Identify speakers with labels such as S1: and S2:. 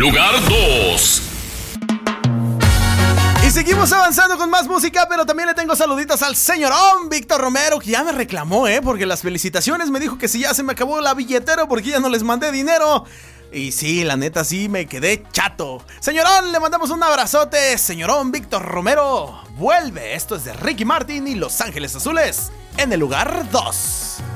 S1: Lugar 2.
S2: Y seguimos avanzando con más música, pero también le tengo saluditos al señorón Víctor Romero, que ya me reclamó, porque las felicitaciones me dijo que si ya se me acabó la billetera porque ya no les mandé dinero. Y sí, la neta sí me quedé chato. Señorón, le mandamos un abrazote. Señorón Víctor Romero, vuelve. Esto es de Ricky Martin y Los Ángeles Azules en el lugar 2.